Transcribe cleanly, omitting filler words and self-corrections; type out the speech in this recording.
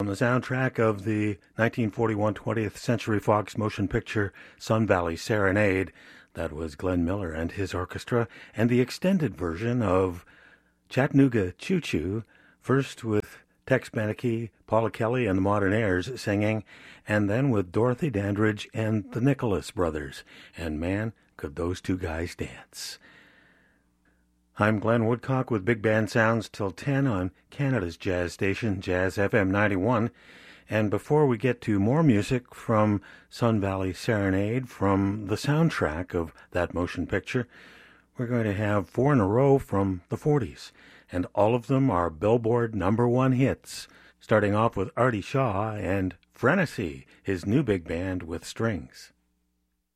the soundtrack of the 1941 20th Century Fox motion picture Sun Valley Serenade. That was Glenn Miller and his orchestra, and the extended version of Chattanooga Choo Choo, first with Tex Beneke, Paula Kelly, and the Modern Airs singing, and then with Dorothy Dandridge and the Nicholas Brothers. And man, could those two guys dance. I'm Glenn Woodcock with Big Band Sounds till 10 on Canada's jazz station, Jazz FM 91. And before we get to more music from Sun Valley Serenade, from the soundtrack of that motion picture, we're going to have 4 in a row from the 40s. And all of them are Billboard #1 hits, starting off with Artie Shaw and Frenesy, his new big band with strings.